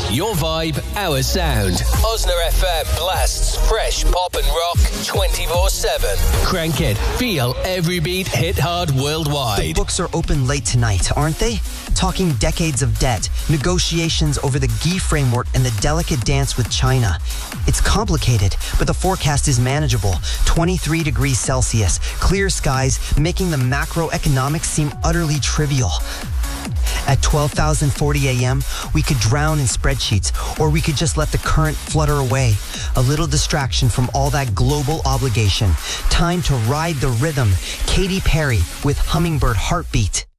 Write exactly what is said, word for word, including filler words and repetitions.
Your vibe, our sound. Osner F M blasts fresh pop and rock twenty-four seven. Crank it. Feel every beat hit hard worldwide. The books are open late tonight, aren't they? Talking decades of debt, negotiations over the G I framework, and the delicate dance with China. It's complicated, but the forecast is manageable. twenty-three degrees Celsius, clear skies, making the macroeconomics seem utterly trivial. At twelve thousand forty a.m., we could drown in spreadsheets, or we could just let the current flutter away. A little distraction from all that global obligation. Time to ride the rhythm. Katy Perry with Hummingbird Heartbeat.